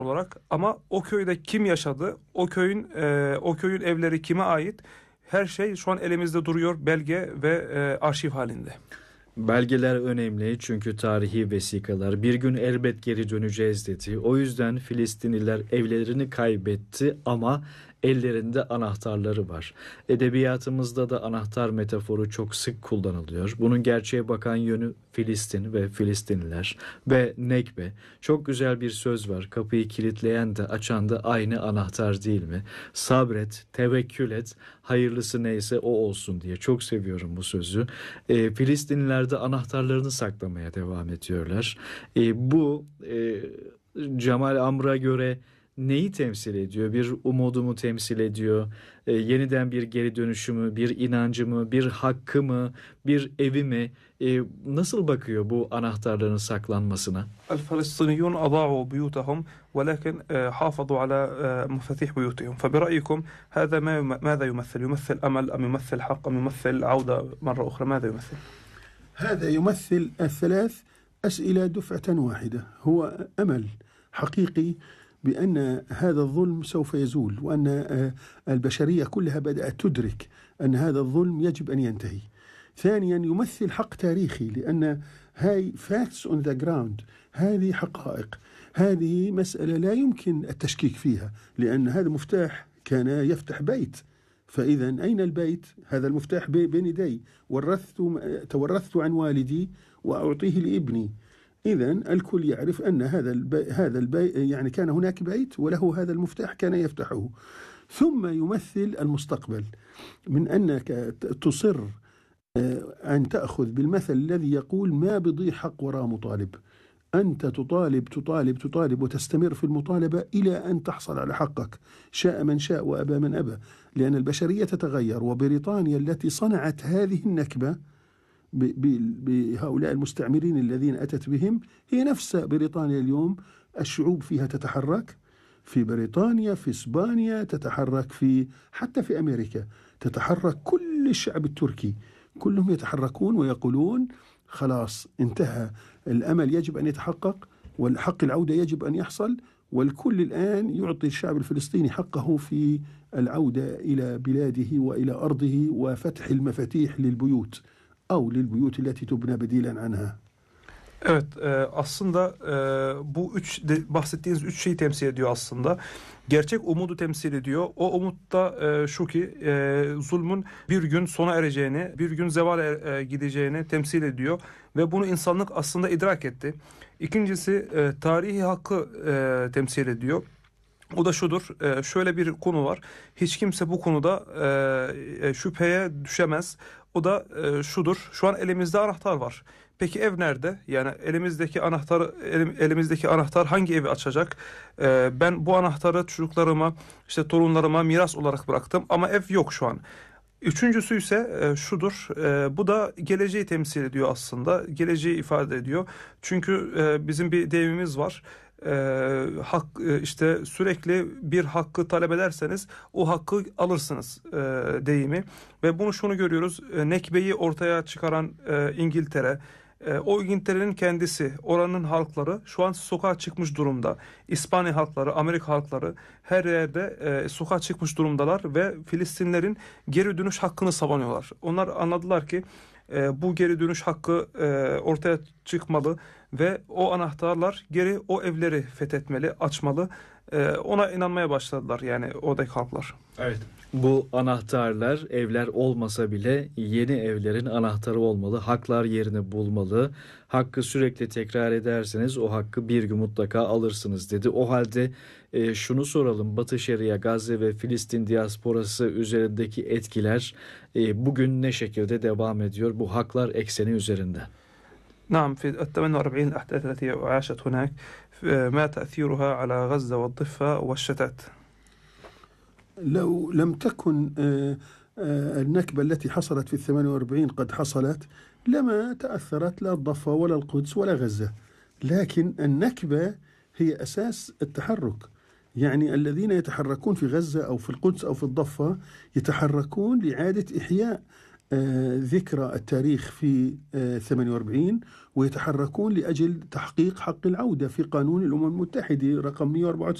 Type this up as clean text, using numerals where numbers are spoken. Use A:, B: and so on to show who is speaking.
A: olarak, ama o köyde kim yaşadı, o köyün evleri kime ait, her şey şu an elimizde duruyor, belge ve arşiv halinde.
B: Belgeler önemli çünkü tarihi vesikalar. Bir gün elbet geri döneceğiz dedi. O yüzden Filistinliler evlerini kaybetti ama ellerinde anahtarları var. Edebiyatımızda da anahtar metaforu çok sık kullanılıyor. Bunun gerçeğe bakan yönü Filistin ve Filistinliler ve Nekbe. Çok güzel bir söz var. Kapıyı kilitleyen de açan da aynı anahtar değil mi? Sabret, tevekkül et, hayırlısı neyse o olsun diye. Çok seviyorum bu sözü. Filistinliler de anahtarlarını saklamaya devam ediyorlar. Bu Cemal Amr'a göre neyi temsil ediyor? Bir umudu mu temsil ediyor? Yeniden bir geri dönüşü mü? Bir inancı mı? Bir hakkı mı? Bir evi mi? Nasıl bakıyor bu anahtarların saklanmasına?
A: الفلسطينيون أضاعوا بيوتهم ولكن حافظوا على مفاتيح بيوتهم. فبرأيكم هذا ماذا يمثل؟ يمثل أمل أم يمثل حق أم يمثل عودة مرة أخرى؟ ماذا يمثل؟
C: هذا يمثل الثلاث أسئلة دفعة واحدة. هو أمل حقيقي بأن هذا الظلم سوف يزول، وأن البشرية كلها بدأت تدرك أن هذا الظلم يجب أن ينتهي. ثانيا يمثل حق تاريخي، لأن هاي facts on the ground، هذه حقائق، هذه مسألة لا يمكن التشكيك فيها، لأن هذا مفتاح كان يفتح بيت، فإذا أين البيت؟ هذا المفتاح بين يدي، تورثت عن والدي وأعطيه لابني. إذن الكل يعرف أن هذا البيت يعني كان هناك بيت وله هذا المفتاح كان يفتحه. ثم يمثل المستقبل، من أنك تصر أن تأخذ بالمثل الذي يقول ما بضيع حق وراء مطالب. أنت تطالب تطالب تطالب وتستمر في المطالبة إلى أن تحصل على حقك، شاء من شاء وأبى من أبى، لأن البشرية تتغير. وبريطانيا التي صنعت هذه النكبة بهؤلاء المستعمرين الذين أتت بهم هي نفس بريطانيا اليوم. الشعوب فيها تتحرك، في بريطانيا، في إسبانيا تتحرك، حتى في أمريكا تتحرك كل الشعب التركي، كلهم يتحركون ويقولون خلاص انتهى الأمل، يجب أن يتحقق، والحق العودة يجب أن يحصل، والكل الآن يعطي الشعب الفلسطيني حقه في العودة إلى بلاده وإلى أرضه وفتح المفاتيح للبيوت أو للبيوت التي تبنى بديلا عنها.
A: Evet, aslında bu bahsettiğiniz üç şeyi temsil ediyor aslında. Gerçek umudu temsil ediyor. O umut da şu ki zulmün bir gün sona ereceğini, bir gün zevale gideceğini temsil ediyor. Ve bunu insanlık aslında idrak etti. İkincisi tarihi hakkı temsil ediyor. O da şudur, şöyle bir konu var. Hiç kimse bu konuda şüpheye düşemez. O da şudur, şu an elimizde anahtar var. Peki ev nerede? Yani elimizdeki anahtar hangi evi açacak? Ben bu anahtarı çocuklarıma, işte torunlarıma miras olarak bıraktım ama ev yok şu an. Üçüncüsü ise şudur, bu da geleceği temsil ediyor aslında, geleceği ifade ediyor. Çünkü bizim bir deyimimiz var, işte sürekli bir hakkı talep ederseniz o hakkı alırsınız deyimi. Ve şunu görüyoruz, Nekbe'yi ortaya çıkaran İngiltere, o İngiltere'nin kendisi, oranın halkları şu an sokağa çıkmış durumda. İspanya halkları, Amerika halkları her yerde sokağa çıkmış durumdalar ve Filistinlerin geri dönüş hakkını savunuyorlar. Onlar anladılar ki bu geri dönüş hakkı ortaya çıkmalı ve o anahtarlar geri o evleri fethetmeli, açmalı. Ona inanmaya başladılar yani oradaki halklar.
B: Evet. Bu anahtarlar evler olmasa bile yeni evlerin anahtarı olmalı. Haklar yerini bulmalı. Hakkı sürekli tekrar ederseniz o hakkı bir gün mutlaka alırsınız dedi. O halde şunu soralım. Batı Şeria, Gazze ve Filistin diasporası üzerindeki etkiler bugün ne şekilde devam ediyor bu haklar ekseni üzerinde?
A: نعم، في ال 48 الأحداث التي عاشت هناك ما تأثيرها على غزة والضفة والشتات؟
C: لو لم تكن النكبة التي حصلت في 48 قد حصلت لما تأثرت لا الضفة ولا القدس ولا غزة، لكن النكبة هي أساس التحرك. يعني الذين يتحركون في غزة أو في القدس أو في الضفة يتحركون لإعادة إحياء ذكرى التاريخ في 48 ويتحركون لأجل تحقيق حق العودة في قانون الأمم المتحدة رقم 194.